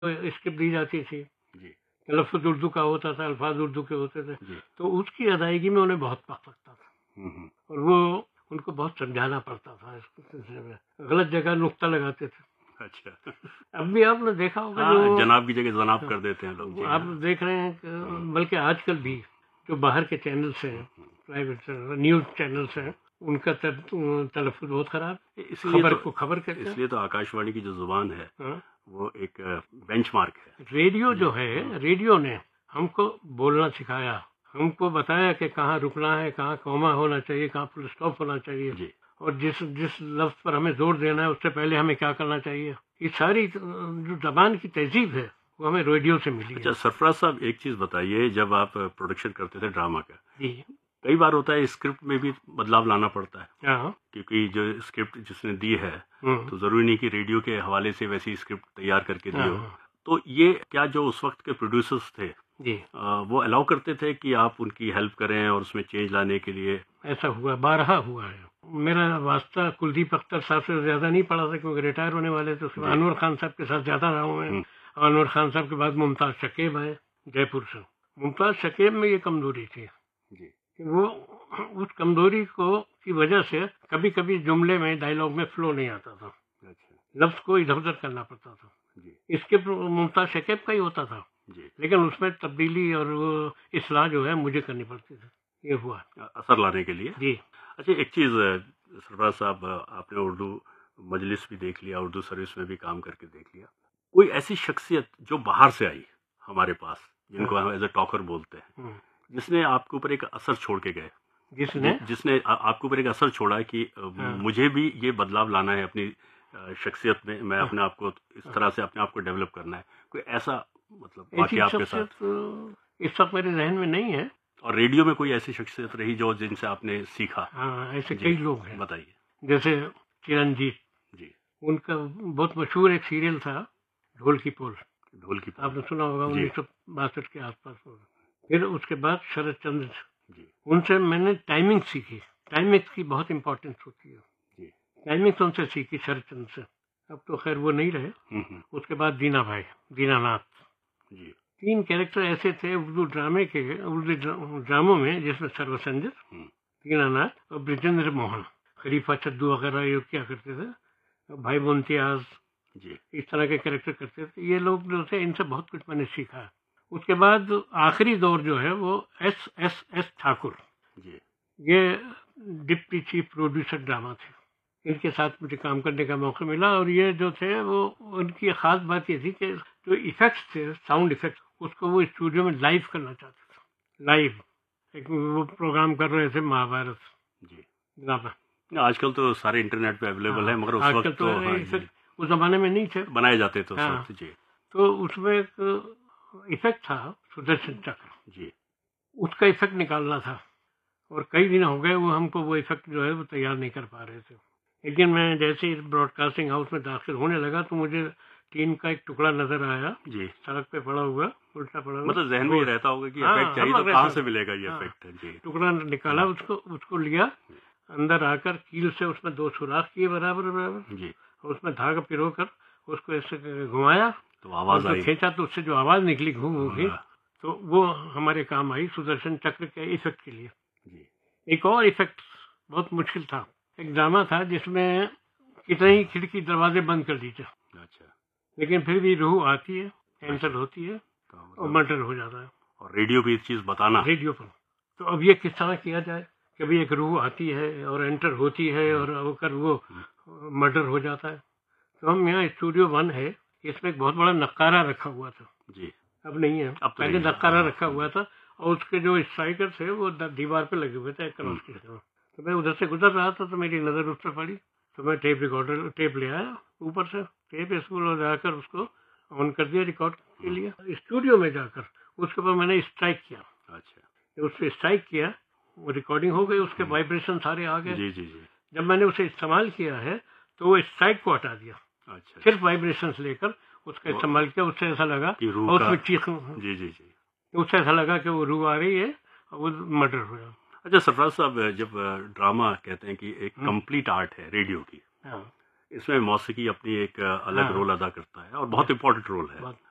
Script दी जाती थी, जी लफ्ज़ उर्दू का होता था, अल्फाज उर्दू के होते थे, जी। तो उसकी अदायगी में उन्हें बहुत वक्त लगता था और वो उनको बहुत समझाना पड़ता था इस सिलसिले में, गलत जगह नुक्ता लगाते थे। अच्छा। अब भी आपने देखा होगा हाँ, जो जनाब की जगह जनाब हाँ, कर देते हैं लोग। जी आप हाँ। देख रहे हैं कि बल्कि आजकल भी जो बाहर के चैनल्स हैं, प्राइवेट न्यूज़ चैनल्स हैं, उनका तलफ़्फ़ुज़ बहुत ख़राब, इसलिए खबर तो को खबर कहते हैं। इसलिए तो आकाशवाणी की जो जुबान है हाँ, वो एक बेंचमार्क है। रेडियो जी जो है, रेडियो ने हमको बोलना सिखाया, हमको बताया कि कहाँ रुकना है, कहाँ कॉमा होना चाहिए, कहाँ फुल स्टॉप होना चाहिए जी। और जिस जिस लफ्ज़ पर हमें जोर देना है उससे पहले हमें क्या करना चाहिए। ये सारी जो ज़बान की तहज़ीब है वो हमें रेडियो से मिली अच्छा है। सरफराज साहब, एक चीज़ बताइए, जब आप प्रोडक्शन करते थे ड्रामा का, जी कई बार होता है स्क्रिप्ट में भी बदलाव लाना पड़ता है, हाँ। क्योंकि जो स्क्रिप्ट जिसने दी है हम्म, तो ज़रूरी नहीं कि रेडियो के हवाले से वैसी स्क्रिप्ट तैयार करके दी हाँ हो। हाँ तो ये क्या जो उस वक्त के प्रोड्यूसर्स थे जी वो अलाउ करते थे कि आप उनकी हेल्प करें और उसमें चेंज लाने के लिए? ऐसा हुआ, बारहा हुआ है। मेरा वास्ता कुलदीप अख्तर साहब से ज़्यादा नहीं पड़ा था क्योंकि रिटायर होने वाले थे। उसके बाद जी। अनवर खान साहब के साथ ज़्यादा रहा हूँ मैं। हम्म, अनवर खान साहब के बाद मुमताज़ शकीब आए जयपुर से। मुमताज़ शकीब में ये कमज़ोरी थी जी कि वो उस कमज़ोरी को की वजह से कभी-कभी जुमले में, डायलॉग में फ्लो नहीं आता था। अच्छा। लफ्ज़ को इधर-उधर करना पड़ता था। जी इसके मुमताज़ शकीब का ही होता था, जी। लेकिन उसमें तब्दीली और वो इस्लाह जो है मुझे करनी पड़ती थी। ये हुआ। असर लाने के लिए। जी। अच्छा एक चीज़ सरफराज साहब, आपने उर्दू मजलिस भी देख लिया, उर्दू सर्विस में भी काम करके देख लिया, कोई ऐसी शख्सियत जो बाहर से आई हमारे पास, जिनको हाँ। हम एज ए टॉकर बोलते हैं, हुँ। जिसने आपके ऊपर एक असर छोड़ के गए, जिसने जिसने आपके ऊपर एक असर छोड़ा कि हाँ, मुझे भी ये बदलाव लाना है अपनी शख्सियत में, मैं हाँ, अपने आप को इस हाँ। तरह से अपने आप को डेवलप करना है, कोई ऐसा मतलब ऐसी वाकया आपके साथ? शख्सियत इस वक़्त मेरे ज़हन में नहीं है। और रेडियो में कोई ऐसी शख्सियत रही जो जिनसे आपने सीखा? हाँ, ऐसे जी कई लोग हैं, बताइए। जैसे चिरंजीव। जी। उनका बहुत मशहूर एक सीरियल था, ढोल की पोल। ढोल की पोल। आपने सुना होगा जी 1962 के आस-पास होगा। फिर उसके बाद शरद चंद्र, जी उनसे मैंने टाइमिंग सीखी। टाइमिंग की बहुत इम्पोर्टेंस होती है। जी। टाइमिंग तो उनसे सीखी शरद चंद्र से। अब तो खैर वो नहीं रहे। उसके बाद दीना भाई, दीनानाथ। जी। 3 कैरेक्टर ऐसे थे उर्दू ड्रामे के, उर्दू ड्रामों में, जिसमें सर्वसंजय, हम्म, दीनानाथ और ब्रिजेंद्र मोहन, खलीफा चद्दू वगैरह ये क्या करते थे, भाई मुमतियाज, जी इस तरह के कैरेक्टर करते थे। ये लोग जो थे इनसे बहुत कुछ मैंने सीखा। उसके बाद आखिरी दौर जो है वो एस एस एस ठाकुर, जी। ये डिप्टी चीफ प्रोड्यूसर ड्रामा थे। इनके साथ मुझे काम करने का मौका मिला और ये जो थे वो, उनकी ख़ास बात ये थी कि जो इफ़ेक्ट्स थे, साउंड इफ़ेक्ट्स, उसको वो स्टूडियो में लाइव करना चाहते थे। लाइव एक वो प्रोग्राम कर रहे थे महाभारत जी। ड्रामा। आजकल तो सारे इंटरनेट पे अवेलेबल है, हाँ, मगर उस आजकल वक्त तो तो हाँ जी, इफ़ेक्ट उस ज़माने में नहीं थे। बनाए जाते थे उस हाँ, वक्त। जी तो उसमें एक इफ़ेक्ट था सुदर्शन चक्र, जी। उसका इफ़ेक्ट निकालना था और कई दिन हो गए वो हमको वो इफ़ेक्ट जो है वो तैयार नहीं कर पा रहे थे। लेकिन मैं जैसे ही ब्रॉडकास्टिंग हाउस में दाखिल होने लगा तो मुझे टीन का एक टुकड़ा नज़र आया, जी। सड़क पे पड़ा हुआ, उल्टा पड़ा हुआ, मतलब जहन में ये घोड़। रहता होगा कि इफेक्ट हाँ, चाहिए हम तो कहाँ रहता से था। मिलेगा ये हाँ, इफेक्ट? जी। टुकड़ा निकाला, उसको उसको लिया, अंदर आकर कील से उसमें 2 सुराख किए बराबर बराबर, जी। और उसमें धागा पिरो कर उसको ऐसे घुमाया तो और आवाज जो आई। खींचा तो उससे जो आवाज़ निकली घूम घूम की, हाँ, तो वो हमारे काम आई सुदर्शन चक्र के इफ़ेक्ट के लिए। जी एक और इफ़ेक्ट बहुत मुश्किल था। एक ड्रामा था जिसमें कितने ही खिड़की दरवाजे बंद कर दीजिए, अच्छा लेकिन फिर भी रूह आती है, अच्छा। एंटर होती है तो और मतलब मर्डर हो जाता है और रेडियो पे ये चीज बताना। रेडियो पर। तो अब ये किस तरह किया जाए कि भाई एक रूह आती है और एंटर होती है हम्म, और होकर वो हम्म, मर्डर हो जाता है। तो हम यहाँ स्टूडियो 1 है, इसमें एक बहुत बड़ा नक्कारा रखा हुआ था। जी। अब नहीं है, अब तो पहले नहीं है। नक्कारा रखा हुआ जी। था और उसके जो स्ट्राइकर थे वो दीवार पे लगे हुए थे क्रॉस के तरह। तो मैं उधर से गुजर रहा था तो मेरी नज़र उस पर पड़ी, तो मैं टेप रिकॉर्डर टेप ले आया ऊपर से, टेप स्कूल जाकर उसको ऑन कर दिया रिकॉर्ड के लिए। स्टूडियो में जाकर उसके ऊपर मैंने स्ट्राइक किया, अच्छा। जब उस पर स्ट्राइक किया वो रिकॉर्डिंग हो गई, उसके वाइब्रेशन सारे आ गए। जी जी जी। जब मैंने उसे इस्तेमाल किया है तो वो स्ट्राइक को हटा दिया, अच्छा सिर्फ वाइब्रेशंस लेकर उसका वो इस्तेमाल किया। उससे ऐसा लगा कि रूह और का। उसमें चीख, जी जी जी। उससे ऐसा लगा कि वो रूह आ रही है और वो मर्डर हुआ। अच्छा सरफराज साहब, जब ड्रामा कहते हैं कि एक हम्म, कंप्लीट आर्ट है रेडियो की, हाँ इसमें मौसीकी अपनी एक अलग हाँ रोल अदा करता है और बहुत इंपॉर्टेंट रोल है। बहुत